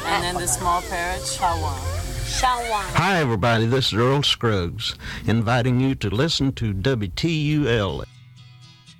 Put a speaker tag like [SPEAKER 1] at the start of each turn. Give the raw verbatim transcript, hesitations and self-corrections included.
[SPEAKER 1] And then the small parrot, Shawan.
[SPEAKER 2] Shawan.
[SPEAKER 3] Hi, everybody. This is Earl Scruggs, inviting you to listen to W T U L